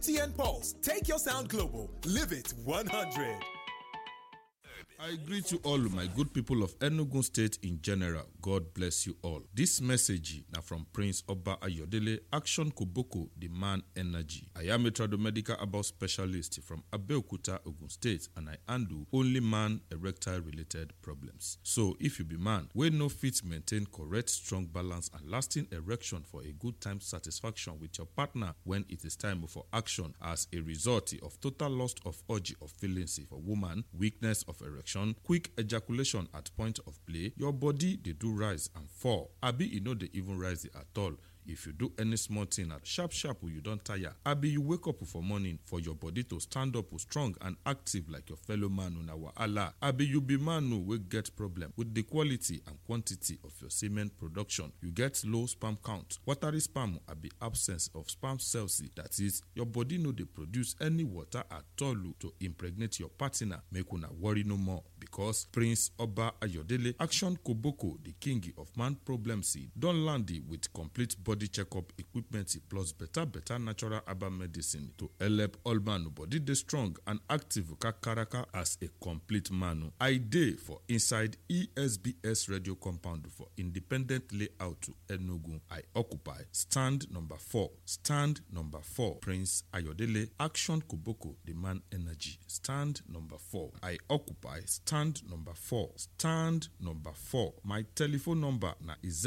MTN Pulse. Take your sound global. Live it 100. I greet you all, my good people of Enugu State in general. God bless you all. This message now from Prince Oba Ayodele, Action Koboko, the man energy. I am a tradomedical about specialist from Abeokuta, Ogun State, and I handle only man erectile related problems. So if you be man, we no fit maintain correct, strong balance and lasting erection for a good time satisfaction with your partner when it is time for action as a result of total loss of urge of feelings for woman, weakness of erection, quick ejaculation at point of play, your body they do rise and fall. Abi you know they even rise at all. If you do any small thing at sharp you don't tire. Abi you wake up for morning for your body to stand up strong and active like your fellow man on our Allah. Abi you be man who will get problem with the quality and quantity of your semen production. You get low sperm count. Watery sperm abi absence of sperm cells. That is, your body no they produce any water at all to impregnate your partner. Make una worry no more because Prince Oba Ayodele, Action Koboko, the king of man problems, don't land with complete body checkup equipment plus better natural herbal medicine to help all man body dey strong and active kakaraka as a complete man. I dey for inside ESBS radio compound for independent layout to Enugu. I occupy stand number 4. Stand number 4. Prince Ayodele, Action Koboko, the man energy. Stand number 4. I occupy stand number 4. Stand number 4. My telephone number na is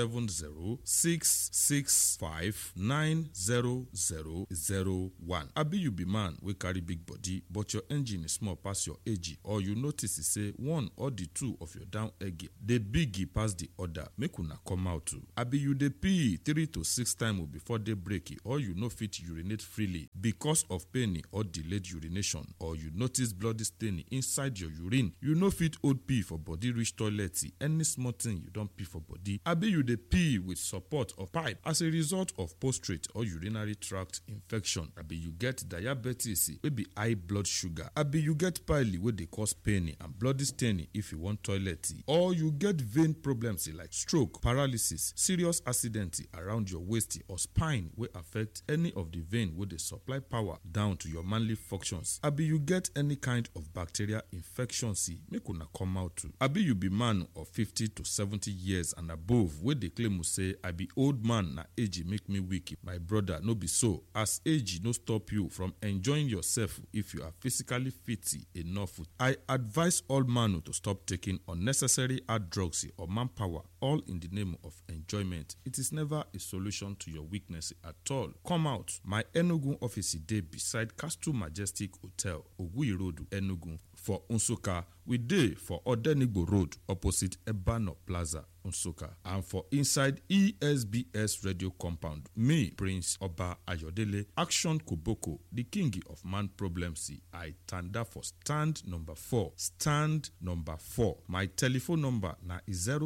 070-665-90001. Abi you be man we carry big body but your engine is small pass your age, or you notice say one or the two of your down egg the biggie pass the other, make una come out too. Abi you dey pee 3 to 6 times before they break, or you no fit urinate freely because of pain or delayed urination, or you notice bloody stain inside your urine, you no fit hold pee for body reach toilet, any small thing you don't pee for body. Abi you dey pee with support of pipe as a result of prostate or urinary tract infection. Abi you get diabetes wey be high blood sugar. Abi you get pile wey dey cause pain and bloody stain if you want toilet, or you get vein problems like stroke, paralysis, serious accident around your waist or spine wey affect any of the vein wey dey supply power down to your manly functions. Abi you get any kind of bacterial infection, make una come out too. Abi you be man of 50 to 70 years and above wey dey claim say I be old man na age make me weak. My brother, no be so, as age no stop you from enjoying yourself if you are physically fit enough. I advise all man to stop taking unnecessary hard drugs or manpower, all in the name of enjoyment. It is never a solution to your weakness at all. Come out. My Enugu office dey beside Castle Majestic Hotel, Oguyi Road, Enugu. For Nsukka, we dey for Odenigbo Road opposite Ebano Plaza, Nsukka. And for inside ESBS radio compound, me, Prince Oba Ayodele, Action Koboko, the king of man problems, I tanda for stand number 4. Stand number 4. My telephone number na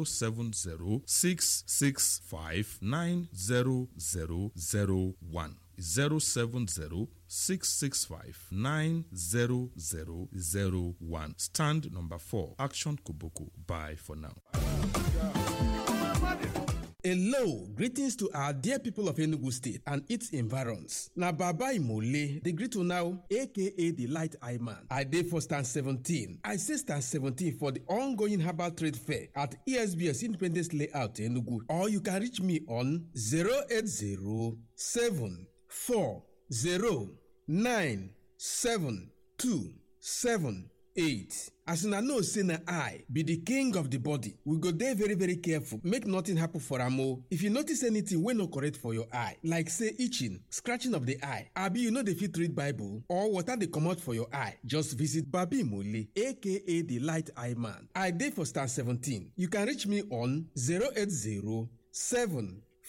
070-665-90001. 070-665-90001. Stand number 4. Action Koboko. Bye for now. Hello, greetings to our dear people of Enugu State and its environs. Na Baba Imole, the greet you now, aka the Light Eye Man. I dey for stand 17. I say stand 17 for the ongoing herbal trade fair at ESBS Independence Layout Enugu. Or you can reach me on 08074097278. As una know say na I be the king of the body, we go dey very careful make nothing happen for am o. If you notice anything wey no correct for your eye, like say itching, scratching of the eye, abi you no dey fit read Bible or water dey comot for your eye, just visit Baba Imole, aka the Light Eye Man. I dey for stand 17. You can reach me on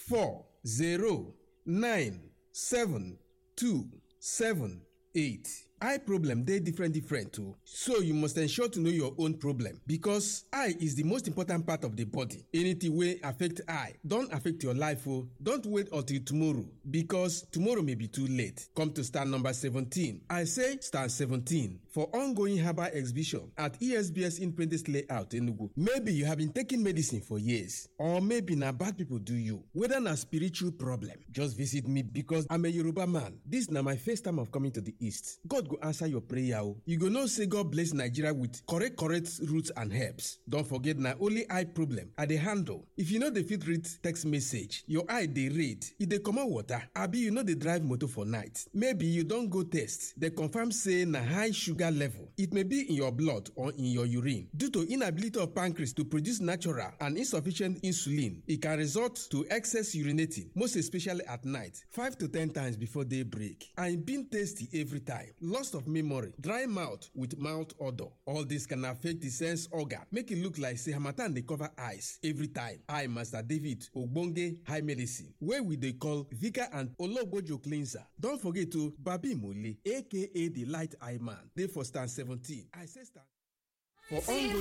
08074097278. Eye problem dey different too, so you must ensure to know your own problem because eye is the most important part of the body. Anything wey affect eye don affect your life o. Don't wait until tomorrow because tomorrow may be too late. Come to stand number 17. I say stand 17 for ongoing herbal exhibition at ESBS Independence Layout Enugu. Maybe you have been taking medicine for years, or maybe na bad people do you. Whether na spiritual problem, just visit me because I'm a Yoruba man. This na my first time of coming to the East. God go answer your prayer o. You go know say God bless Nigeria with correct roots and herbs. Don't forget na only eye problem I dey handle. If you no dey fit read text message, your eye dey red, e dey comot water, abi you no dey drive motor for night. Maybe you don go test, dey confirm say na high sugar level. It may be in your blood or in your urine. Due to inability of pancreas to produce natural and insufficient insulin, it can result to excess urinating, most especially at night, 5 to 10 times before daybreak. And being tasty every time, loss of memory, dry mouth with mouth odor. All this can affect the sense organ, make it look like say harmattan dey cover eyes every time. I, Master David Ogbonge High Medicine, where we dey call Vika and Ologbojo Cleanser. Don't forget to Babi Mole, aka the Light Eye Man. They for stand 17. I say stand. For ongoing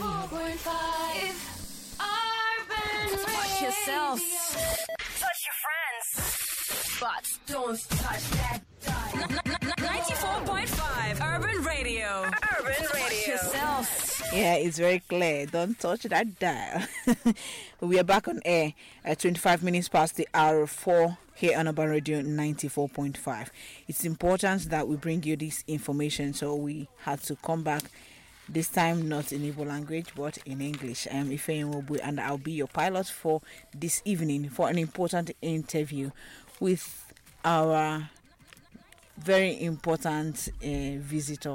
touch yourself, touch your friends, but don't touch that dial. 94.5 Urban Radio. Urban Radio. Touch yourself. Yeah, it's very clear. Don't touch that dial. We are back on air at 25 minutes past the hour 4 here on Urban Radio 94.5. It's important that we bring you this information, so we had to come back. This time not in Igbo language but in English. I'm Ifeanyi Nwogbu and I'll be your pilot for this evening for an important interview with our very important visitor,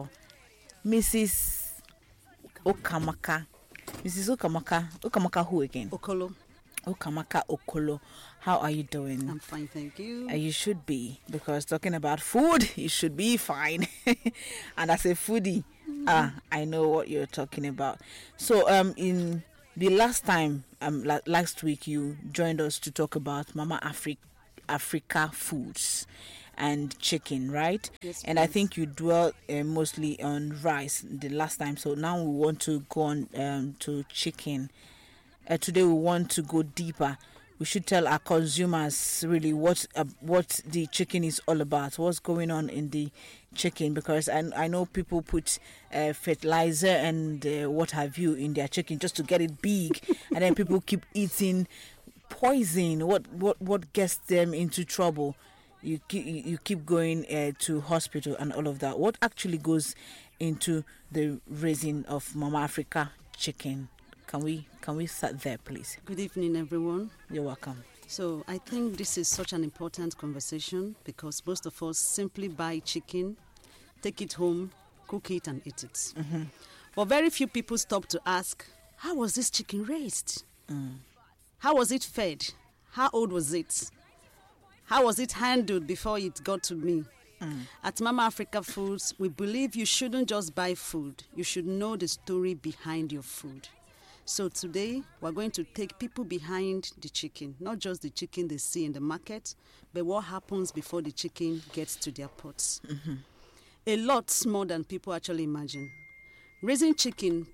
Mrs. Okamaka. Mrs. Okamaka who again? Okolo. Okamaka Okolo. How are you doing? I'm fine, thank you. You should be, because talking about food, you should be fine. And as a foodie, I know what you're talking about. So, in the last time, last week, you joined us to talk about Mama Africa foods and chicken, right? Yes, and please. I think you dwelt mostly on rice the last time. So now we want to go on to chicken. Today we want to go deeper. We should tell our consumers really what the chicken is all about, what's going on in the chicken, because I know people put fertilizer and what have you in their chicken just to get it big, and then people keep eating poison. What gets them into trouble? You keep going to hospital and all of that. What actually goes into the raising of Mama Africa chicken? Can we start there, please? Good evening, everyone. You're welcome. So I think this is such an important conversation because most of us simply buy chicken, take it home, cook it, and eat it. Mm-hmm. But very few people stop to ask, how was this chicken raised? How was it fed? How old was it? How was it handled before it got to me? At Mama Africa Foods, we believe you shouldn't just buy food. You should know the story behind your food. So today, we're going to take people behind the chicken, not just the chicken they see in the market, but what happens before the chicken gets to their pots. Mm-hmm. A lot more than people actually imagine. Raising chicken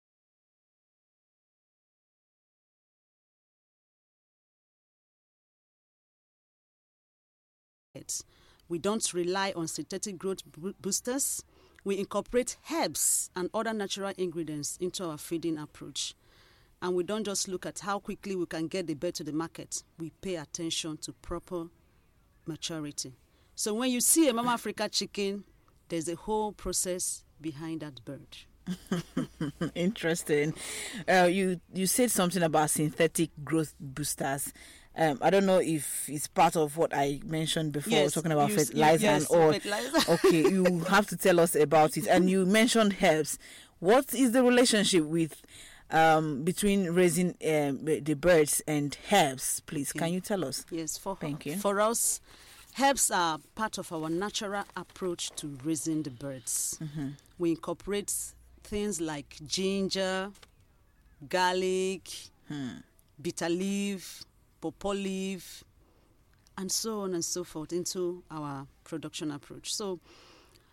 we don't rely on synthetic growth boosters. We incorporate herbs and other natural ingredients into our feeding approach. And we don't just look at how quickly we can get the bird to the market. We pay attention to proper maturity. So when you see a Mama Africa chicken, there's a whole process behind that bird. Interesting. You said something about synthetic growth boosters. I don't know if it's part of what I mentioned before, yes, talking about fertilizer and all. Okay, you have to tell us about it. And you mentioned herbs. What is the relationship with between raising the birds and herbs, please? Can you tell us? Yes, thank you. For us, herbs are part of our natural approach to raising the birds. Mm-hmm. We incorporate things like ginger, garlic, bitter leaf, pawpaw leaf, and so on and so forth into our production approach. So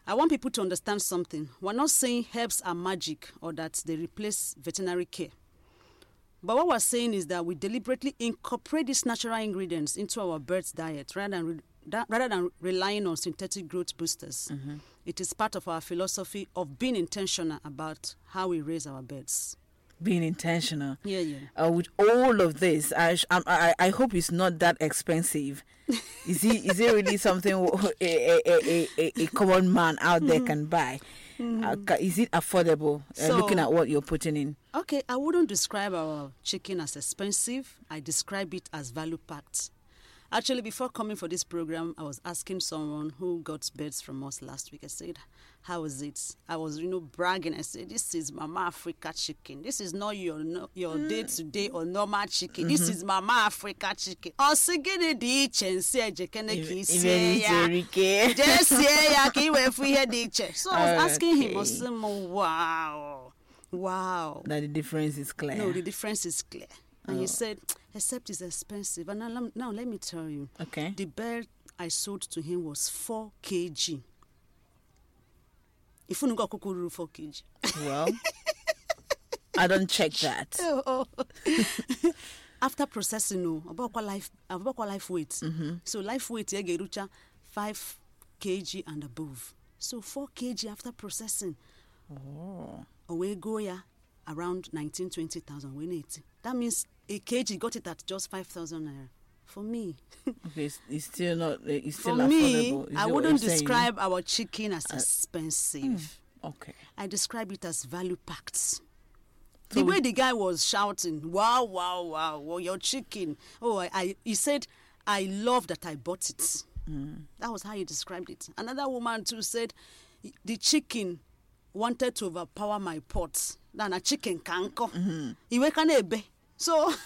I want people to understand something. We're not saying herbs are magic or that they replace veterinary care. But what we're saying is that we deliberately incorporate these natural ingredients into our bird's diet rather than relying on synthetic growth boosters. It is part of our philosophy of being intentional about how we raise our birds. Being intentional. Yeah. With all of this, I hope it's not that expensive. Is it really something a common man out there can buy? Is it affordable? Looking at what you're putting in. Okay, I wouldn't describe our chicken as expensive. I describe it as value packed. Actually, before coming for this program, I was asking someone who got birds from us last week. I said, how is it? I was, bragging. I said, this is Mama Africa chicken. This is not your day-to-day or normal chicken. This is Mama Africa chicken. So I was asking him, I said, wow. That the difference is clear. No, the difference is clear. And he said, except it's expensive. And now let me tell you. Okay. The bird I sold to him was 4 kg. If you got kukuru 4 kg. Well, I don't check that. After processing, about life weight. So life weight, you get 5 kg and above. So 4 kg after processing. Away go around 19,000-20,000. We need that means a kg got it at just 5,000 naira. For me, okay, it's still not. It's still for affordable. me, I wouldn't describe our chicken as expensive. Okay, I describe it as value packed. The way the guy was shouting, "Wow, wow, wow! Your chicken!" He said, "I love that I bought it." That was how he described it. Another woman too said, "The chicken wanted to overpower my pot. Than a chicken kanko. So,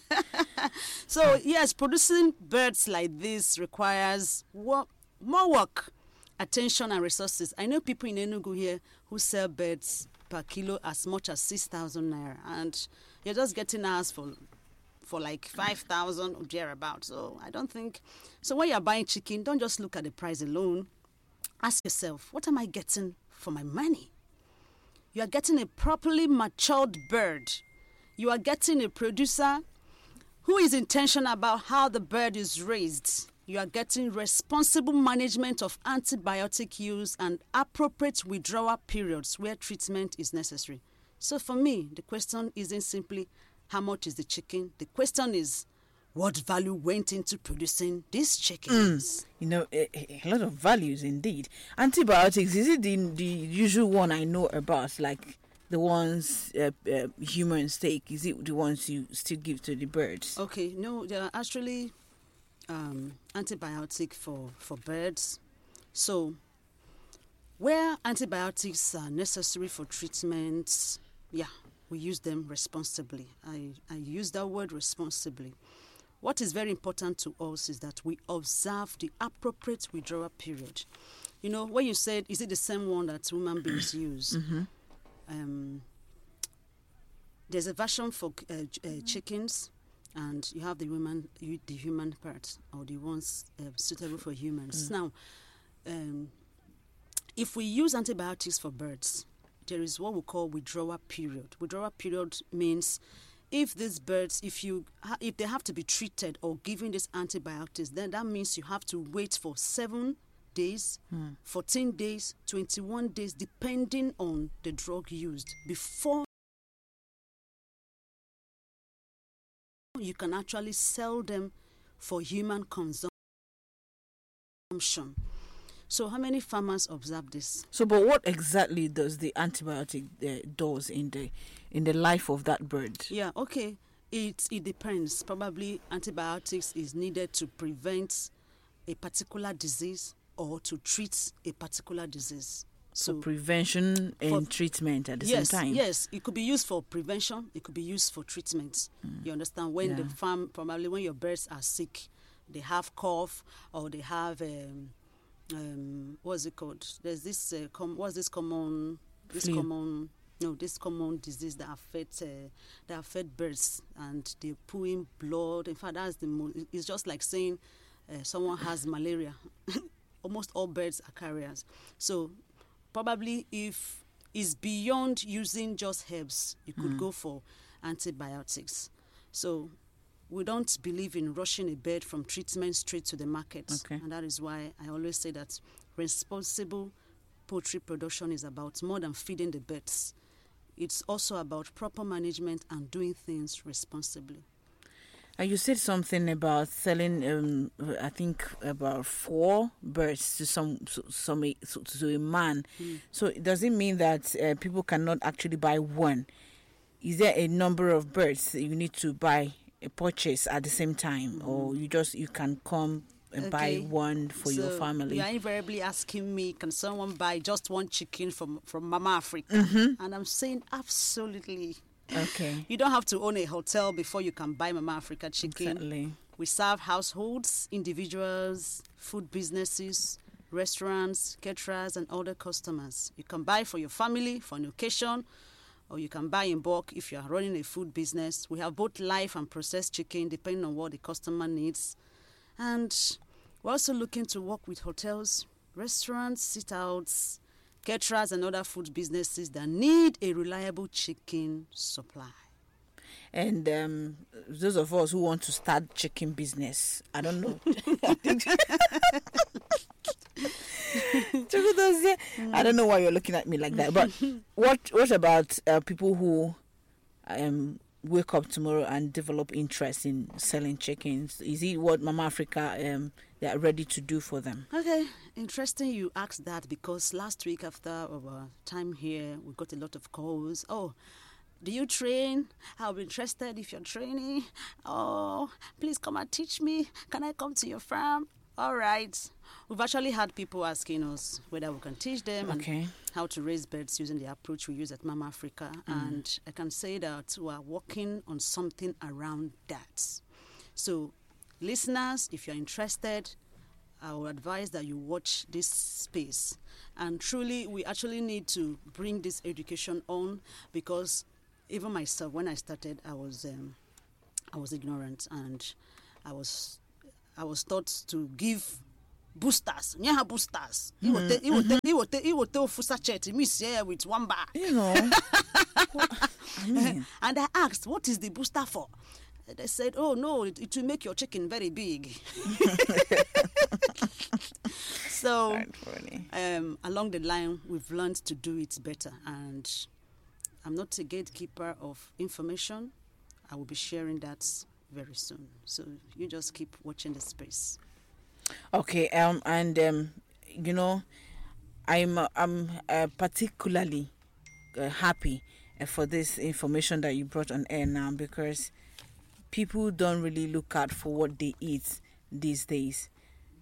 yes, producing birds like this requires more work, attention, and resources. I know people in Enugu here who sell birds per kilo as much as 6,000 naira, and you're just getting ours for like 5,000 or thereabout. So I don't think. So when you're buying chicken, don't just look at the price alone. Ask yourself, what am I getting for my money? You are getting a properly matured bird. You are getting a producer who is intentional about how the bird is raised. You are getting responsible management of antibiotic use and appropriate withdrawal periods where treatment is necessary. So for me, the question isn't simply how much is the chicken. The question is what value went into producing these chickens. A lot of values indeed. Antibiotics, is it the usual one I know about, like the ones humans take? Is it the ones you still give to the birds? Okay, no, there are actually antibiotics for birds. So where antibiotics are necessary for treatments, we use them responsibly. I use that word responsibly. What is very important to us is that we observe the appropriate withdrawal period. When you said, is it the same one that human beings use? There's a version for chickens, and you have the human part, or the ones suitable for humans. Now, if we use antibiotics for birds, there is what we call withdrawal period. Withdrawal period means if these birds, if they have to be treated or given these antibiotics, then that means you have to wait for 7 days, 14 days, 21 days, depending on the drug used, before you can actually sell them for human consumption. So how many farmers observe this? So, but what exactly does the antibiotic does in the life of that bird? Yeah, okay. It depends. Probably antibiotics is needed to prevent a particular disease or to treat a particular disease. So prevention and treatment at the same time. Yes, it could be used for prevention. It could be used for treatment. You understand? When the farm, probably when your birds are sick, they have cough or they have what's it called? There's this this common disease that affect birds, and they pooing blood. In fact, that's it's just like saying someone has malaria. almost all birds are carriers. So probably if it's beyond using just herbs, you could go for antibiotics. So we don't believe in rushing a bird from treatment straight to the market. Okay. And that is why I always say that responsible poultry production is about more than feeding the birds. It's also about proper management and doing things responsibly. You said something about selling, I think, about 4 birds to to a man. So does it mean that people cannot actually buy one? Is there a number of birds that you need to buy, purchase at the same time, or you can come and buy one for your family? You are invariably asking me, can someone buy just one chicken from Mama Africa? And I'm saying absolutely. Okay. You don't have to own a hotel before you can buy Mama Africa chicken. Exactly. We serve households, individuals, food businesses, restaurants, caterers, and other customers. You can buy for your family, for an occasion, or you can buy in bulk if you are running a food business. We have both live and processed chicken depending on what the customer needs. And we're also looking to work with hotels, restaurants, sit-outs, caterers, and other food businesses that need a reliable chicken supply. And those of us who want to start chicken business, I don't know. I don't know why you're looking at me like that. But what about people who wake up tomorrow and develop interest in selling chickens? Is it what Mama Africa they are ready to do for them? Okay, interesting you asked that, because last week after our time here, we got a lot of calls. Oh, do you train? I'll be interested if you're training. Oh, please come and teach me. Can I come to your farm? All right. We've actually had people asking us whether we can teach them and how to raise birds using the approach we use at Mama Africa. And I can say that we are working on something around that. So, listeners, if you're interested, I would advise that you watch this space. And truly, we actually need to bring this education on, because even myself, when I started, I was ignorant, and I was taught to give boosters. Nyaha boosters. He will tell for sachet. Miss here with 1 bar. You know. And I asked, what is the booster for? They said, oh no, it will make your chicken very big. So, along the line, we've learned to do it better. And I'm not a gatekeeper of information. I will be sharing that very soon. So you just keep watching the space. Okay. You know, I'm particularly happy for this information that you brought on air now, because people don't really look out for what they eat these days.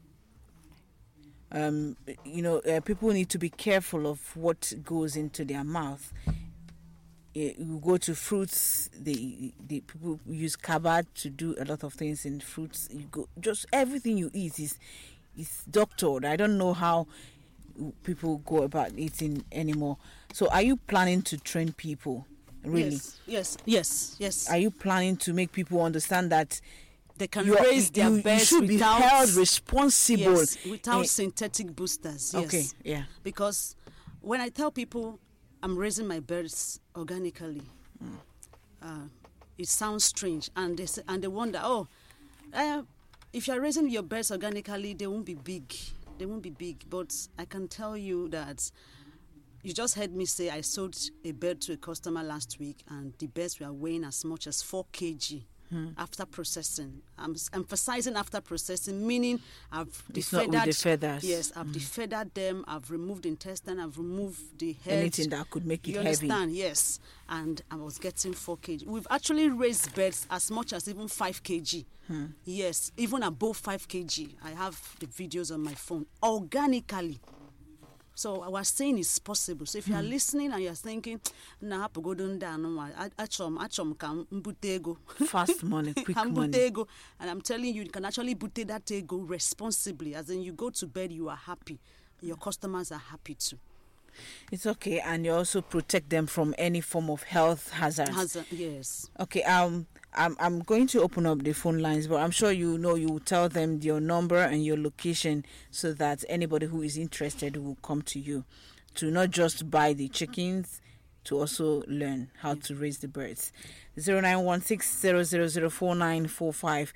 People need to be careful of what goes into their mouth. You go to fruits, the people use cabbages to do a lot of things in fruits. Just everything you eat is doctored. I don't know how people go about eating anymore. So are you planning to train people? Really? Yes. Are you planning to make people understand that they can raise their birds you should be held responsible? Yes, without synthetic boosters. Yes. Okay, yeah. Because when I tell people I'm raising my birds organically, it sounds strange, and they wonder, if you're raising your birds organically, they won't be big. But I can tell you that you just heard me say I sold a bird to a customer last week, and the birds were weighing as much as 4 kg. After processing. I'm emphasizing after processing, meaning I've defeathered. Not with the feathers. Yes, I've defeathered them. I've removed the intestine. I've removed the head. Anything that could make it heavy. You understand? Yes. And I was getting 4 kg. We've actually raised birds as much as even 5 kg. Yes, even above 5 kg. I have the videos on my phone. Organically. So I was saying it's possible. So if you are listening and you are thinking, fast money, quick money. And I'm telling you, you can actually bute that ego responsibly. As in, you go to bed, you are happy. Your customers are happy too. It's okay, and you also protect them from any form of health hazards. Yes. Okay. I'm going to open up the phone lines, but I'm sure you will tell them your number and your location so that anybody who is interested will come to you to not just buy the chickens, to also learn how to raise the birds. 0916-0004945,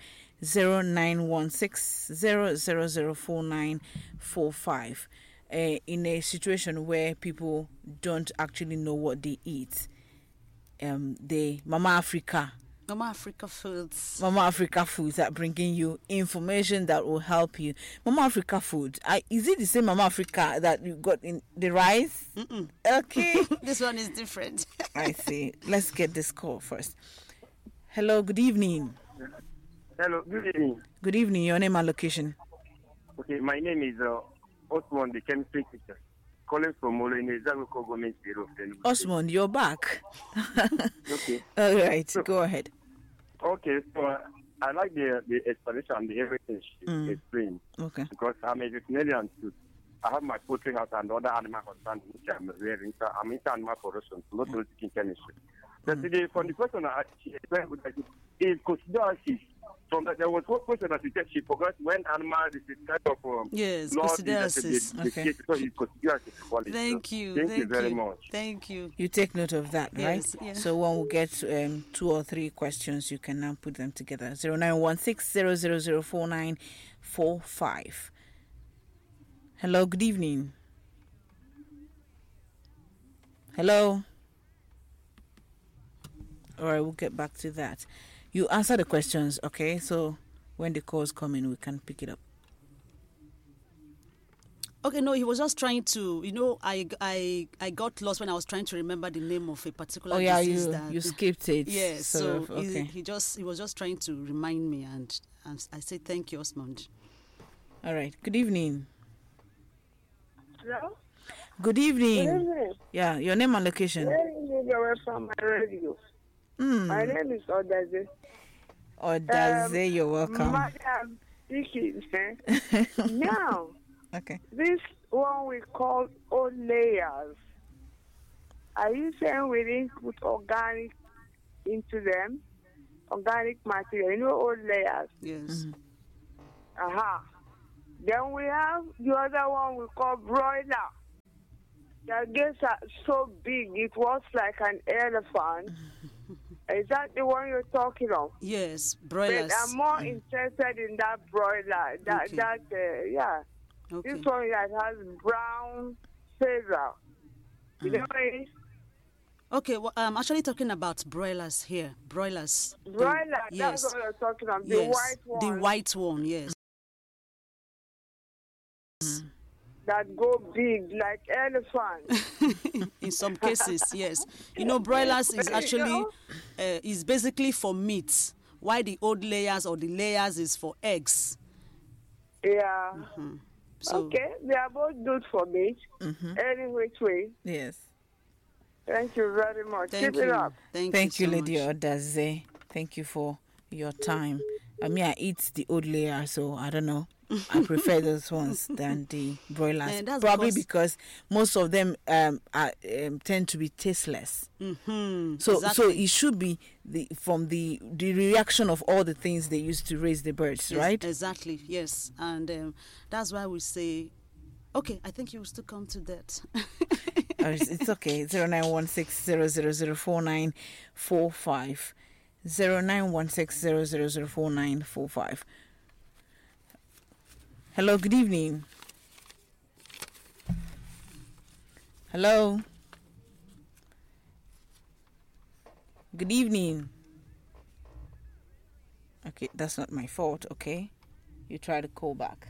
0916-0004945. In a situation where people don't actually know what they eat, Mama Africa Foods are bringing you information that will help you. Mama Africa Food, is it the same Mama Africa that you got in the rice? Mm-mm. Okay. This one is different. I see. Let's get this call first. Hello, good evening. Hello, good evening. Good evening. Your name and location? Okay, my name is Osman, the chemistry teacher, calling from Molo in the Zagoco Government Bureau. Osman, you're back. Okay. All right, go ahead. Okay, so I like the explanation and the everything she explained. Okay. Because I'm a veterinarian too. I have my poultry house and other animal concern which I'm rearing. So I'm into animal production, not only teaching chemistry. But today, from the question she explained, is consideration. From that, there was one question that she said she forgot when animal is kind of yes, considerations. Okay. Thank you. Thank you very much. Thank you. You take note of that, right? Yes, yeah. So when we get 2 or 3 questions, you can now put them together. 0916-0004945. Hello, good evening. Hello. All right, we'll get back to that. You answer the questions, okay? So when the calls come in, we can pick it up. Okay, no, he was just trying to, I got lost when I was trying to remember the name of a particular disease. You skipped it. Yes, so okay. he was just trying to remind me, and I said thank you, Osmond. All right, good evening. Hello? Good evening. Good evening. Yeah, your name and location. Away from my radio. My name is Odaze. Odaze, you're welcome. Madam speaking. Now, okay. This one we call old layers. Are you saying we didn't put organic into them? Organic material, old layers. Yes. Aha. Then we have the other one we call broiler. Their gates are so big, it was like an elephant. Is that the one you're talking of? Yes, broilers. But I'm more interested in that broiler. Yeah. Okay. This one that has brown feather. You know what it is? Okay, well, I'm actually talking about broilers here. Broilers. Broiler, yes. that's what you're talking about. The Yes. white one. The white one, yes. That go big like elephant. In some cases, yes. Broilers is actually is basically for meat, while the old layers or the layers is for eggs. Yeah. So, okay, they are both good for meat. Any which way. Yes. Thank you very much. Thank Keep you. it up. Thank you, so Lady much. Odaze. Thank you for your time. I eat the old layer, so I don't know. I prefer those ones than the broilers. And that's probably because most of them tend to be tasteless. Mm-hmm. So Exactly. it should be from the reaction of all the things they used to raise the birds, right? Exactly, yes. And that's why we say, okay, I think you will still come to that. It's okay. 0916-0004945. 0916-0004945. Hello, good evening. Hello. Good evening. Okay, that's not my fault, okay? You try to call back.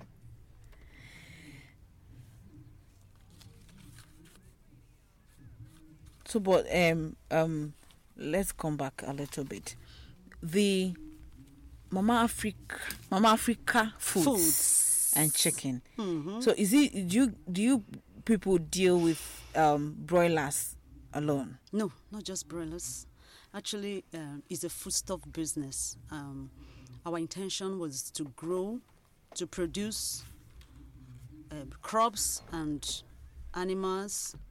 So, but let's come back a little bit. The Mama Africa foods and chicken. Mm-hmm. So, do you people deal with broilers alone? No, not just broilers. Actually, it's a foodstuff business. Our intention was to grow, to produce crops and animals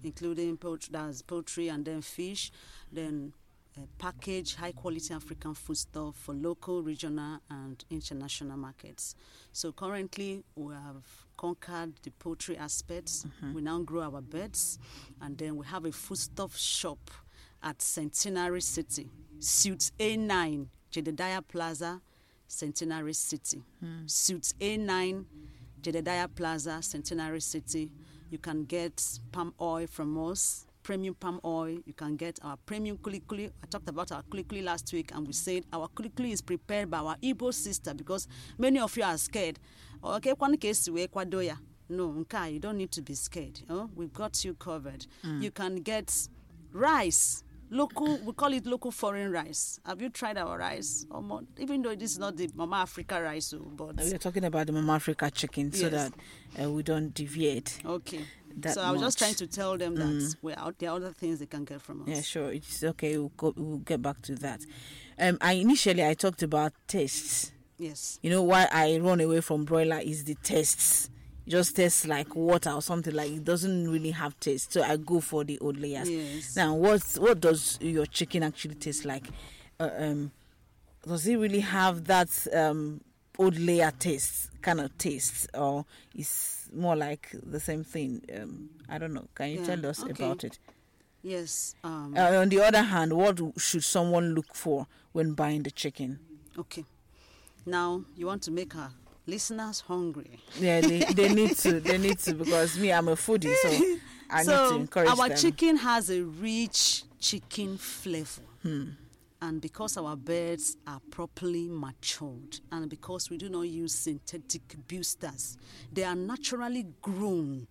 including poultry and then fish, then package high-quality African foodstuff for local, regional, and international markets. So currently, we have conquered the poultry aspects. We now grow our birds, and then we have a foodstuff shop at Centenary City, Suite A9, Jedediah Plaza, Centenary City. Suite A9, Jedediah Plaza, Centenary City. You can get palm oil from us, premium palm oil. You can get our premium kulikuli. I talked about our kulikuli last week, and we said our kulikuli is prepared by our Igbo sister, because many of you are scared. Okay, one case we Ecuador. No, you don't need to be scared. We've got you covered. You can get rice. Local, we call it local foreign rice. Have you tried our rice? Even though this is not the Mama Africa rice, but we're talking about the Mama Africa chicken, so that we don't deviate. Okay. So I was just trying to tell them that there are other things they can get from us. Yeah, sure. It's okay. We'll get back to that. Initially I talked about tastes. Yes. You know why I run away from broiler is the tastes. It just tastes like water or something, like it doesn't really have taste. So I go for the old layers. Yes. Now, what does your chicken actually taste like? Does it really have that old layer kind of taste, or is more like the same thing? I don't know. Can you tell us about it? Yes. On the other hand, what should someone look for when buying the chicken? Okay. Now, you want to make our listeners hungry. Yeah, they need to. They need to, because me, I'm a foodie, so I need to encourage them. Our chicken has a rich chicken flavor. And because our birds are properly matured, and because we do not use synthetic boosters, they are naturally grown.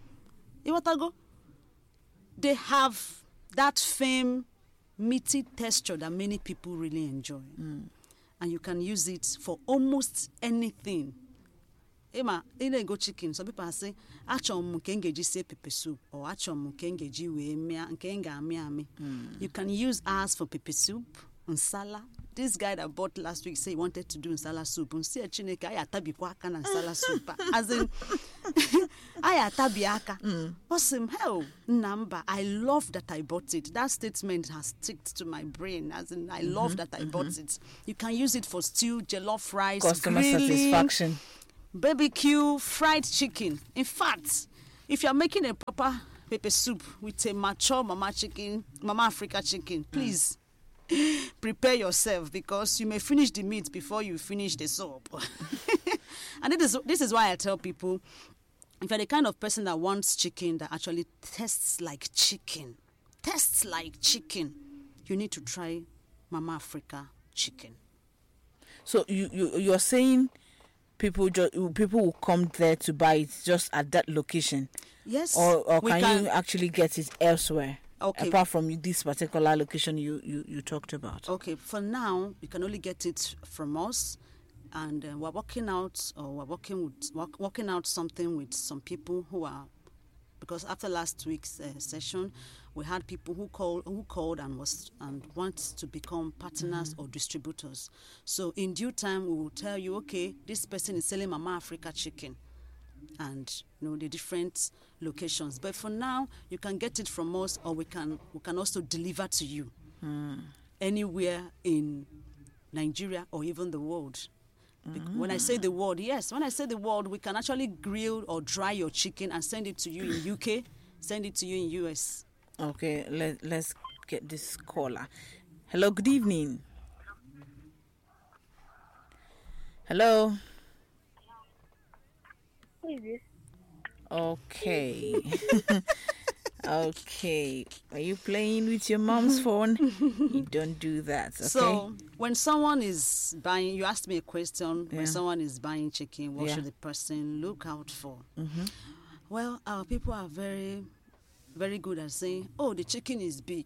They have that firm, meaty texture that many people really enjoy. And you can use it for almost anything. Emma, in go chicken, some people say, "Achom kengeji se pepper soup," or "Achom kengeji we mea kenga miami." You can use ours for pepper soup, nsala. This guy that bought last week said he wanted to do nsala soup. Unsi chineke ayatabi kwaka na nsala soup. As in, ayatabi aka. Awesome, hell, number. I love that I bought it. That statement has stuck to my brain. As in, I love that I bought it. You can use it for stew, jollof rice, customer grilling, satisfaction, barbecue, fried chicken. In fact, if you're making a proper pepper soup with a mature Mama Africa chicken, please prepare yourself, because you may finish the meat before you finish the soup. And this is why I tell people, if you're the kind of person that wants chicken that actually tastes like chicken, you need to try Mama Africa chicken. So you're saying people will come there to buy it just at that location? Yes. Or can you actually get it elsewhere? Okay. Apart from this particular location you talked about. Okay, for now, you can only get it from us, and we're working out something with some people who are, because after last week's session, we had people who called and want to become partners or distributors. So in due time, we will tell you, okay, this person is selling Mama Africa chicken, and the different locations. But for now, you can get it from us, or we can also deliver to you anywhere in Nigeria or even the world. When I say the world, we can actually grill or dry your chicken and send it to you in UK, send it to you in US. Okay, let's get this caller. Hello, good evening. Hello. Who is this? Okay. Okay. Are you playing with your mom's phone? You don't do that, okay? So, when someone is buying, you asked me a question, when someone is buying chicken, what should the person look out for? Well, our people are very, very good at saying, oh, the chicken is big.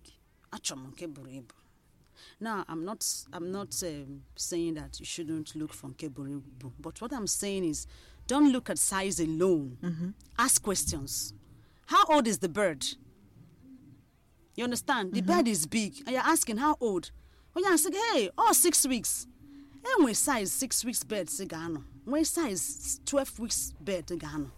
Now, I'm not saying that you shouldn't look for nkeburibu, but what I'm saying is, don't look at size alone. Ask questions. How old is the bird? You understand? The bird is big, and you're asking how old. When you're saying, hey, 6 weeks. And when size 6 weeks bird, when size 12 weeks bird,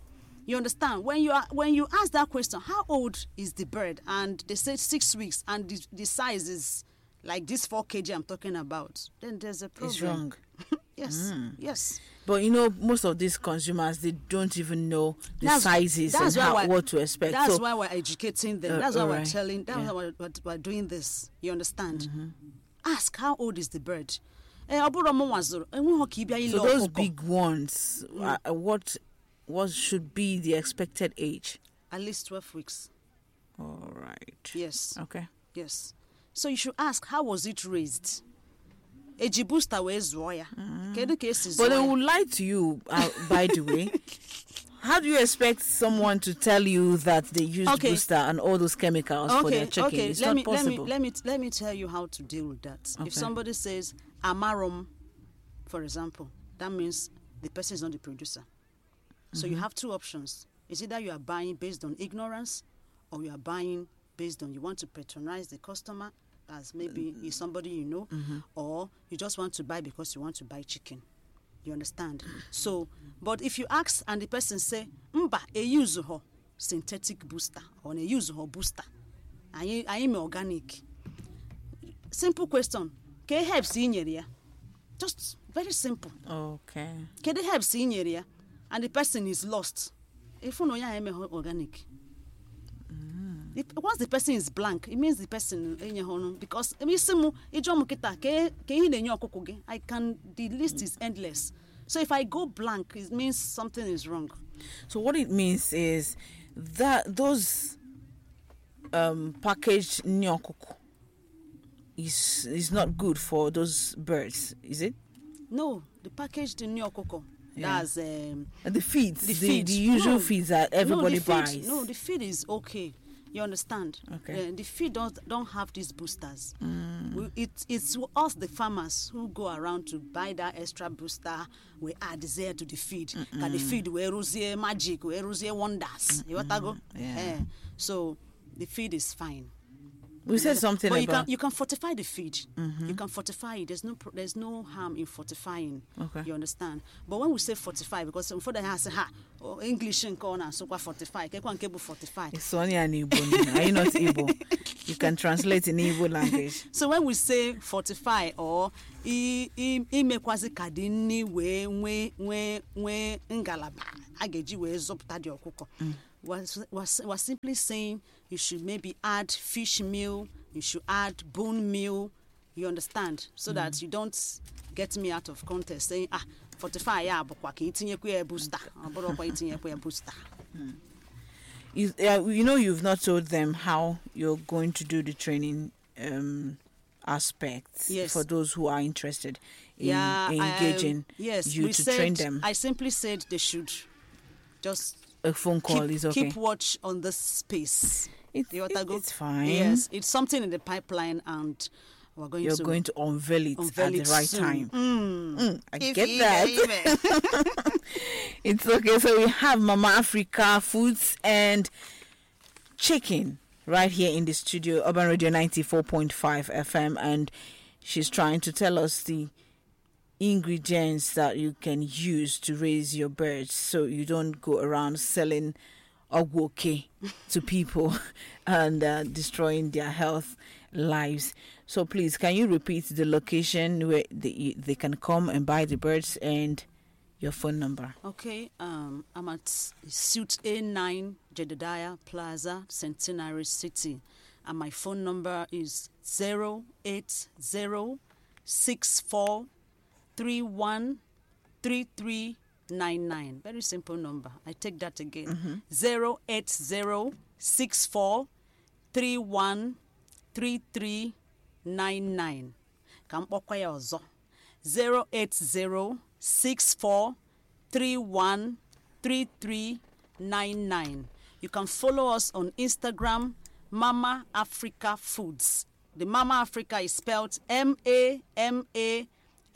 You understand? When you ask that question, how old is the bird? And they say 6 weeks, and the size is like this 4 kg I'm talking about. Then there's a problem. It's wrong. Yes, yes. But most of these consumers, they don't even know the sizes that's and what to expect. That's why we're educating them. That's why we're right. telling. That's why we're doing this. You understand? Ask, how old is the bird? So those big ones, what should be the expected age? At least 12 weeks. All right. Yes. Okay. Yes. So you should ask, how was it raised? Eji booster where's Zoya? But they will lie to you, by the way. How do you expect someone to tell you that they use booster and all those chemicals for their chicken? Okay, It's not possible. Let me tell you how to deal with that. Okay. If somebody says amarum, for example, that means the person is not the producer. So you have 2 options. It's either you are buying based on ignorance, or you are buying based on you want to patronize the customer, as maybe is somebody you know, or you just want to buy because you want to buy chicken. You understand? So, but if you ask and the person say, "Mba, e use ho synthetic booster or e use ho booster," I am organic. Simple question. Can help see in area? Just very simple. Okay. Can they help see in area? And the person is lost. If you know I am organic. Once the person is blank, it means the person because the list is endless. So if I go blank, it means something is wrong. So what it means is that those packaged nyokoko is not good for those birds, is it? No, the packaged nyokoko. Yeah. That's the feeds, the usual feeds that everybody buys. No, the feed is okay. You understand? Okay. The feed don't have these boosters. It's us, the farmers, who go around to buy that extra booster. We add there to the feed. Because the feed we use magic, we use wonders. You want to go? Yeah. So the feed is fine. We said something but about... you can fortify the feed. You can fortify it. There's no harm in fortifying. Okay. You understand? But when we say fortify, because before they have say English in corner, so what fortify? Cable fortify. It's only an Igbo. Are you not Igbo? You can translate in Igbo language. So when we say fortify or imekwazi kadini we ngalaba ageji we zopta di okuko. Was simply saying you should maybe add fish meal, you should add bone meal, you understand, so that you don't get me out of context saying 45 ya bukwa ka itinyekwe booster aborokwa itinyekwe booster. You know, you've not told them how you're going to do the training aspects. Yes. For those who are interested in engaging you to train them. I simply said they should just a phone call is okay. Keep watch on this space. It's fine. Yes, it's something in the pipeline, and we're going going to unveil it at the right soon. Time. I get that. It's okay. So we have Mama Africa Foods and Chicken right here in the studio, Urban Radio 94.5 FM, and she's trying to tell us the ingredients that you can use to raise your birds, so you don't go around selling ogwoke to people and destroying their health lives. So please, can you repeat the location where they can come and buy the birds and your phone number? Okay, I'm at Suite A9 Jedediah Plaza, Centenary City, and my phone number is 08064313399. Very simple number. I take that again. 08064313399. Kam kpọkwa ọzọ. 08064313399. You can follow us on Instagram, Mama Africa Foods. The Mama Africa is spelled MAMAFRIKA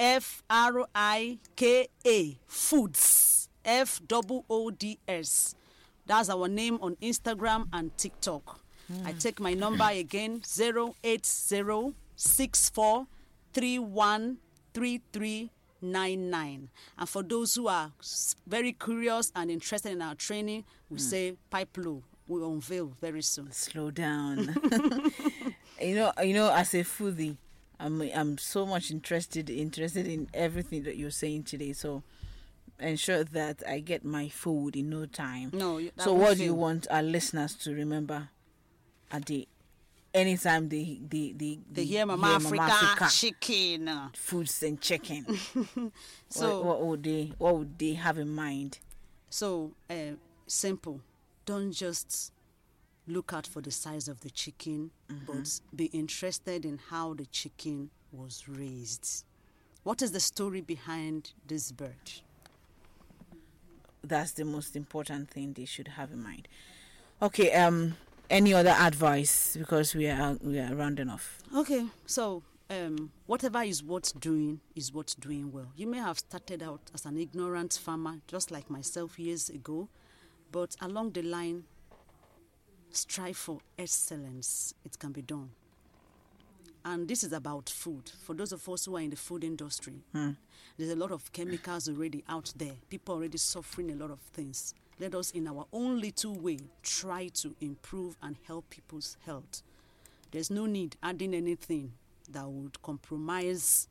Foods, FOODS. That's our name on Instagram and TikTok. I take my number again, 08064313399. 99. And for those who are very curious and interested in our training, we say pipe low. We'll unveil very soon. Slow down. You know, as a foodie, I'm so much interested in everything that you're saying today. So ensure that I get my food in no time. No. So what do you want our listeners to remember at the anytime they hear Mama Africa chicken, foods and chicken? So what would they have in mind? So simple. Don't just look out for the size of the chicken, but be interested in how the chicken was raised. What is the story behind this bird? That's the most important thing they should have in mind. Okay, any other advice, because we are rounding off? Okay, so whatever is worth doing is worth doing well. You may have started out as an ignorant farmer, just like myself years ago, but along the line, strive for excellence. It can be done. And this is about food. For those of us who are in the food industry, there's a lot of chemicals already out there. People are already suffering a lot of things. Let us, in our own little way, try to improve and help people's health. There's no need adding anything that would compromise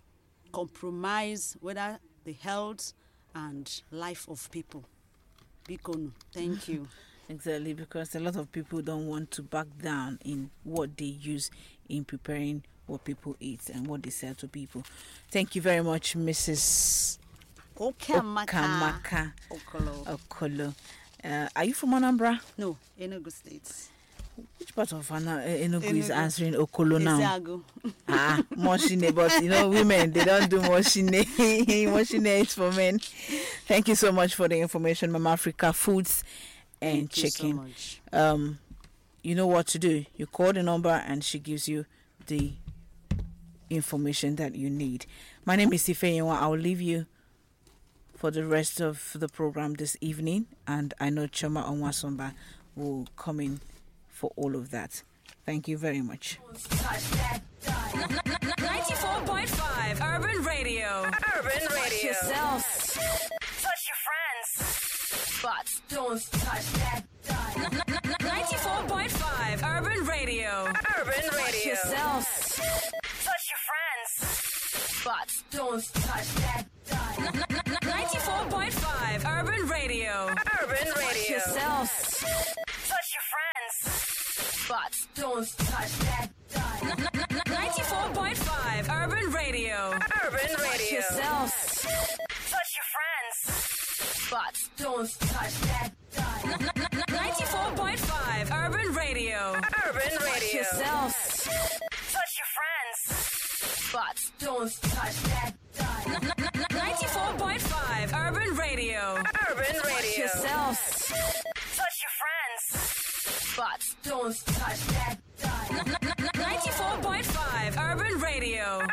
whether the health and life of people. Bikonu, thank you. Exactly, because a lot of people don't want to back down in what they use in preparing what people eat and what they sell to people. Thank you very much, Mrs. Okamaka Okolo. Are you from Anambra? No, Enugu State. Which part of Enugu is answering Okolo now? Ezeagu. Moshine, but women, they don't do Moshine. Moshine is for men. Thank you so much for the information, Mama Africa Foods and Chicken. Thank you so much. You know what to do. You call the number and she gives you the information that you need. My name is Ifeanyiwa. I'll leave you for the rest of the program this evening, and I know Choma Onwasomba will come in for all of that. Thank you very much. 94.5 Urban Radio. Urban Radio. Yourself. Touch your friends. But don't touch that dial. 94.5 Urban Radio. Urban Radio. Yourself. Touch your friends. But don't touch that dial. 94.5 Urban Radio. Urban Radio. Yourself. Touch your friends. But don't touch that dial. 94.5 Urban Radio. Urban Radio. Yourself. Touch your friends. But don't touch that dial. 94.5 Urban Radio. Urban Radio. Yourself. Touch your friends. But don't touch that dial. 94.5 Urban Radio. Urban Radio. Yourself. Touch your friends. But don't touch that dial. 94.5 Urban Radio.